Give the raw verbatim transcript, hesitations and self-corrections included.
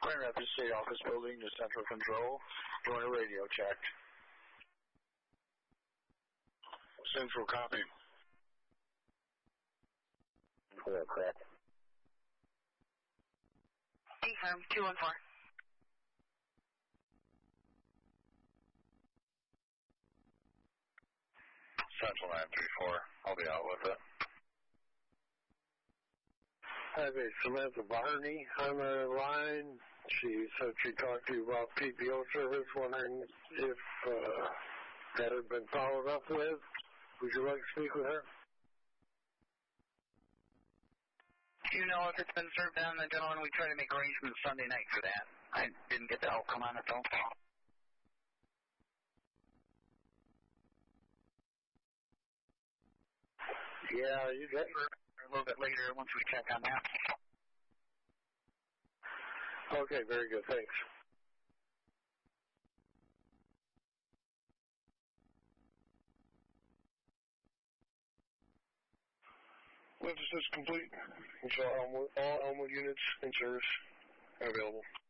Grand Rapids State Office Building to Central Control. Doing a radio check. Central copy. Clear, correct. Confirm, two one four. Central nine three four. I'll be out with it. I have a Samantha Barney on the line. She said she talked to you about P P O service, wondering if uh, that had been followed up with. Would you like to speak with her? Do you know if it's been served on the gentleman? We tried to make arrangements Sunday night for that. I didn't get the outcome on it, though. Yeah, you get a little bit later once we check on that. Okay, very good. Thanks. Lift is complete. We saw all Elmwood units in service and available.